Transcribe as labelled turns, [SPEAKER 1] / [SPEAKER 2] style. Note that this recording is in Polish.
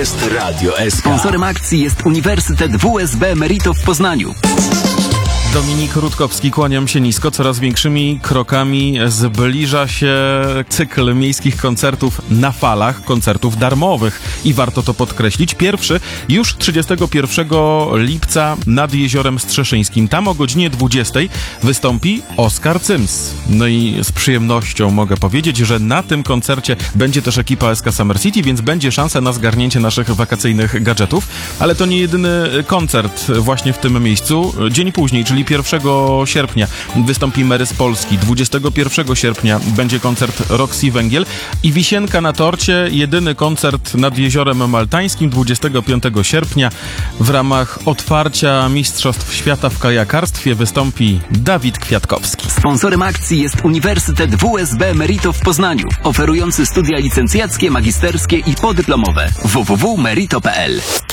[SPEAKER 1] jest Radio SK.
[SPEAKER 2] Sponsorem akcji jest Uniwersytet WSB Merito w Poznaniu.
[SPEAKER 3] Dominik Rutkowski, kłaniam się nisko. Coraz większymi krokami zbliża się cykl miejskich koncertów na falach, koncertów darmowych. I warto to podkreślić. Pierwszy już 31 lipca nad Jeziorem Strzeszyńskim. Tam o godzinie 20 wystąpi Oskar Cyms. No i z przyjemnością mogę powiedzieć, że na tym koncercie będzie też ekipa SK Summer City, więc będzie szansa na zgarnięcie naszych wakacyjnych gadżetów. Ale to nie jedyny koncert właśnie w tym miejscu. Dzień później, czyli 1 sierpnia wystąpi Mary z Polski. 21 sierpnia będzie koncert Roxy Węgiel i wisienka na torcie, jedyny koncert nad Jeziorem Maltańskim 25 sierpnia. W ramach otwarcia Mistrzostw Świata w kajakarstwie wystąpi Dawid Kwiatkowski.
[SPEAKER 2] Sponsorem akcji jest Uniwersytet WSB Merito w Poznaniu, oferujący studia licencjackie, magisterskie i podyplomowe. www.merito.pl